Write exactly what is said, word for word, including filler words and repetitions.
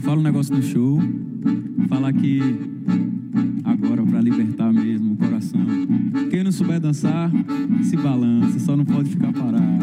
fala um negócio no show, fala que agora pra libertar mesmo o coração. Quem não souber dançar, se balança, só não pode ficar parado.